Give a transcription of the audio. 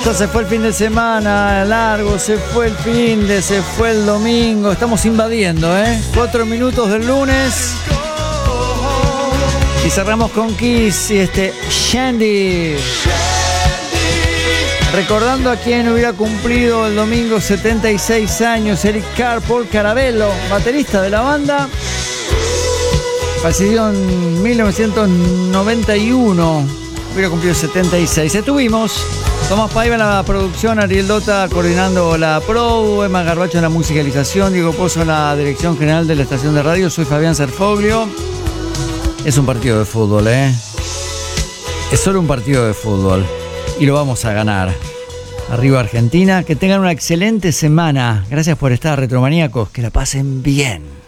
Ya se fue el fin de semana largo, se fue se fue el domingo. Estamos invadiendo, 4 minutos del lunes. Y cerramos con Kiss y Shandy. Recordando a quien hubiera cumplido el domingo 76 años, Eric Carr, Paul Carabello, baterista de la banda. Falleció en 1991, hubiera cumplido 76. Estuvimos Tomás Paiva en la producción, Ariel Dota coordinando la produ, Emma Garbacho en la musicalización, Diego Pozo en la dirección general de la estación de radio. Soy Fabián Serfoglio. Es un partido de fútbol, Es solo un partido de fútbol y lo vamos a ganar. Arriba Argentina, que tengan una excelente semana. Gracias por estar, retromaníacos, que la pasen bien.